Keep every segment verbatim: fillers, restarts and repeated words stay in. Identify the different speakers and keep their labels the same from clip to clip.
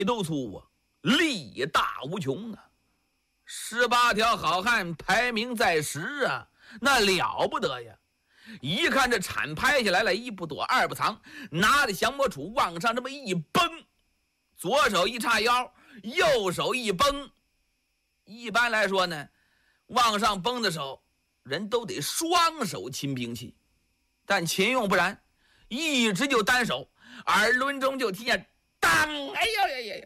Speaker 1: 都粗啊，力大无穷啊。十八条好汉排名在十啊，那了不得呀！一看这铲拍下来了，一不躲二不藏，拿着降魔杵往上这么一崩，左手一叉腰，右手一崩。一般来说呢，往上崩的时候，人都得双手擒兵器，但秦用不然，一直就单手，耳轮中就听见当，哎呀呀呀呀！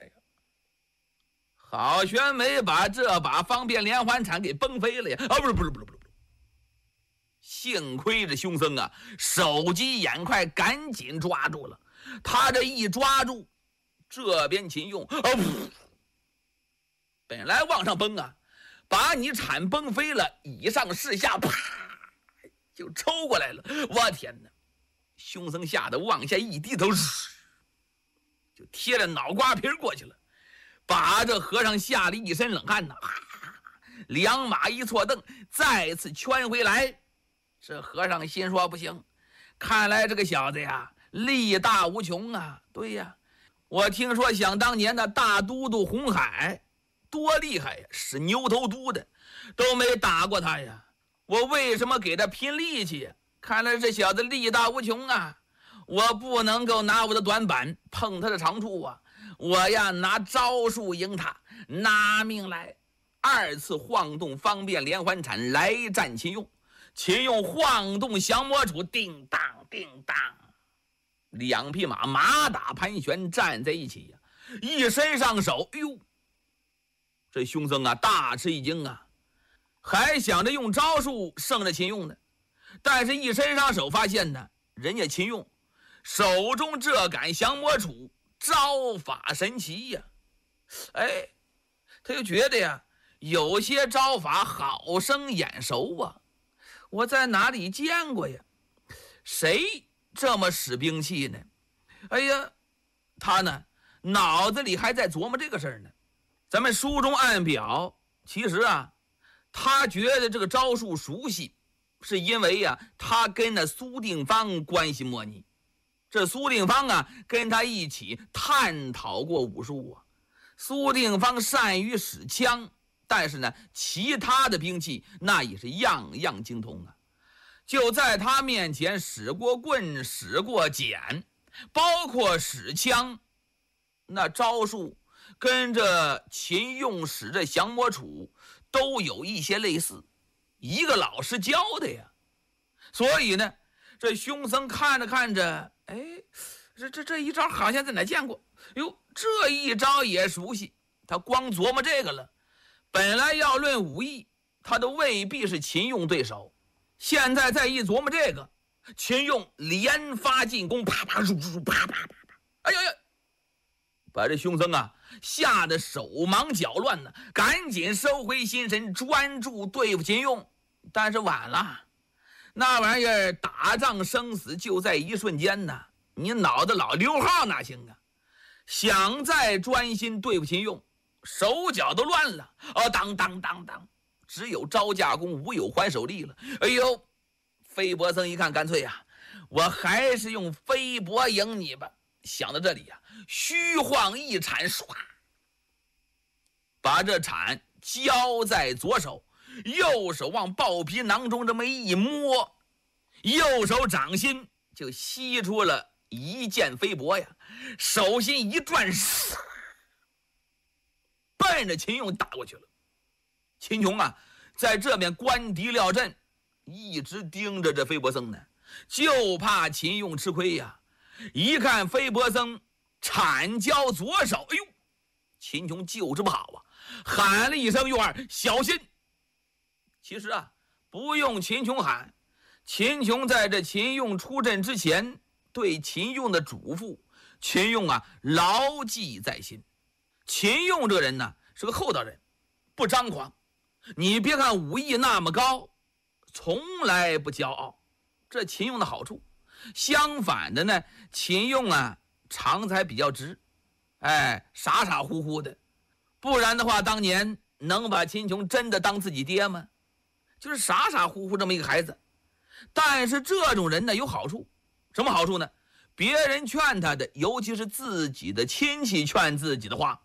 Speaker 1: 郝玄梅把这把方便连环铲给崩飞了呀！啊，不是不是不是不是。幸亏这凶僧啊，手疾眼快，赶紧抓住了。他这一抓住，这边秦用，哦，本来往上崩啊，把你铲崩飞了，以上是下，啪，就抽过来了。我天哪！凶僧吓得往下一低头，就贴着脑瓜皮过去了，把这和尚吓了一身冷汗呐。两马一错蹬，再次圈回来。这和尚心说不行，看来这个小子呀力大无穷啊。对呀，我听说想当年的大都督红海多厉害呀，使牛头犊的都没打过他呀，我为什么给他拼力气呀？看来这小子力大无穷啊，我不能够拿我的短板碰他的长处啊，我呀拿招数赢他，拿命来。二次晃动方便连环铲来战秦用。秦用晃动降魔杵，叮当叮当，两匹马马打盘旋站在一起呀、啊，一伸上手，哎呦，这凶僧啊大吃一惊啊，还想着用招数胜着秦用呢，但是一伸上手发现呢，人家秦用手中这杆降魔杵招法神奇呀、啊，哎，他就觉得呀，有些招法好生眼熟啊。我在哪里见过呀？谁这么使兵器呢？哎呀，他呢脑子里还在琢磨这个事儿呢。咱们书中按表，其实啊，他觉得这个招数熟悉，是因为呀、啊，他跟那苏定方关系莫逆。这苏定方啊，跟他一起探讨过武术啊。苏定方善于使枪。但是呢，其他的兵器那也是样样精通啊！就在他面前使过棍，使过锏，包括使枪，那招数跟着秦用使这降魔杵都有一些类似，一个老师教的呀。所以呢，这凶僧看着看着，哎，这这这一招好像在哪见过？哟，这一招也熟悉。他光琢磨这个了。本来要论武艺，他都未必是秦用对手。现在再一琢磨这个，秦用连发进攻，啪啪唰唰啪啪啪啪，哎呀呀，把这凶僧啊吓得手忙脚乱呢，赶紧收回心神，专注对付秦用。但是晚了，那玩意儿打仗生死就在一瞬间呢，你脑子老溜号哪行啊？想再专心对付秦用，手脚都乱了，哦，当当当当，只有招架功，无有还手力了。哎呦，飞伯僧一看，干脆呀、啊，我还是用飞伯赢你吧。想到这里呀、啊，虚晃一铲，唰，把这铲交在左手，右手往豹皮囊中这么一摸，右手掌心就吸出了一剑飞伯呀，手心一转，奔着秦用打过去了。秦琼啊，在这边观敌料阵，一直盯着这飞伯僧呢，就怕秦用吃亏呀。一看飞伯僧铲交左手，哎呦，秦琼就是不好啊，喊了一声：“玉儿，小心！”其实啊，不用秦琼喊，秦琼在这秦用出阵之前对秦用的嘱咐，秦用啊牢记在心。秦用这人呢是个厚道人，不张狂。你别看武艺那么高，从来不骄傲，这秦用的好处。相反的呢，秦用啊常才比较直，哎，傻傻乎乎的。不然的话，当年能把秦琼真的当自己爹吗？就是傻傻乎乎这么一个孩子。但是这种人呢有好处，什么好处呢？ 别人劝他的，尤其是自己的亲戚劝自己的话，